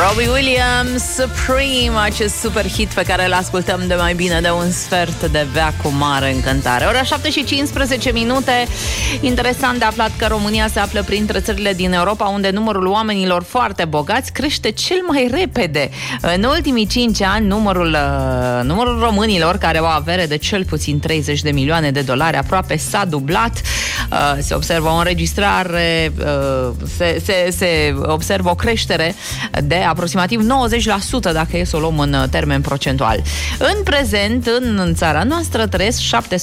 Robbie Williams, Supreme, acest super hit pe care îl ascultăm de mai bine de un sfert de veac cu mare încântare. Ora 7:15. Interesant de aflat că România se află printre țările din Europa unde numărul oamenilor foarte bogați crește cel mai repede. În ultimii 5 ani, numărul românilor care au avere de cel puțin 30 de milioane de dolari aproape s-a dublat. Se observă o înregistrare, se observă o creștere de aproximativ 90% dacă e să o luăm în termen procentual. În prezent, în țara noastră trăiesc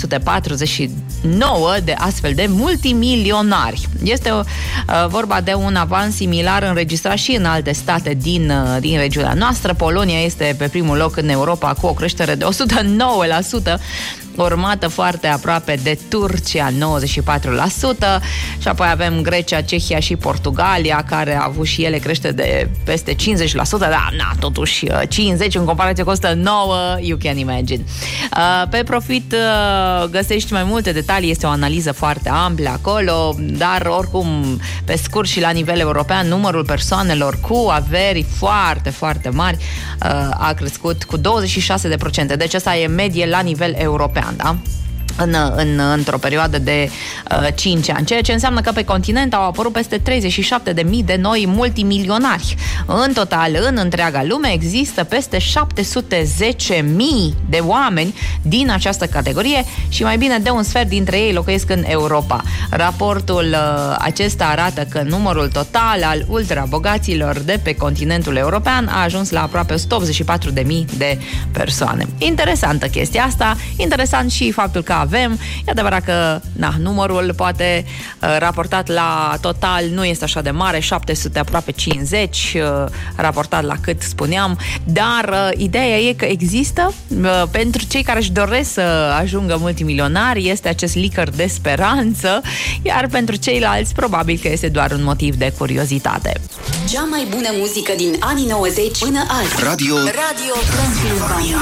749 de astfel de multimilionari. Este vorba de un avans similar înregistrat și în alte state din regiunea noastră. Polonia este pe primul loc în Europa cu o creștere de 109%, urmată foarte aproape de Turcia, 94%, și apoi avem Grecia, Cehia și Portugalia, care au avut și ele creștere de peste 50%, dar totuși 50 în comparație cu 109, you can imagine. Pe Profit găsești mai multe detalii, este o analiză foarte amplă acolo, dar oricum, pe scurt și la nivel european, numărul persoanelor cu averi foarte, foarte mari a crescut cu 26%, deci asta e medie la nivel european. Da? Într-o perioadă de 5 ani, ceea ce înseamnă că pe continent au apărut peste 37.000 de noi multimilionari. În total, în întreaga lume există peste 710.000 de oameni din această categorie și mai bine de un sfert dintre ei locuiesc în Europa. Raportul acesta arată că numărul total al ultrabogaților de pe continentul european a ajuns la aproape 184.000 de persoane. Interesantă chestia asta, interesant și faptul că e adevărat că numărul poate raportat la total nu este așa de mare, 700, aproape 50 raportat la cât spuneam, dar ideea e că există pentru cei care își doresc să ajungă multimilionari, este acest licăr de speranță, iar pentru ceilalți probabil că este doar un motiv de curiozitate. Cea mai bună muzică din anii 90 până azi. Radio Transilvania.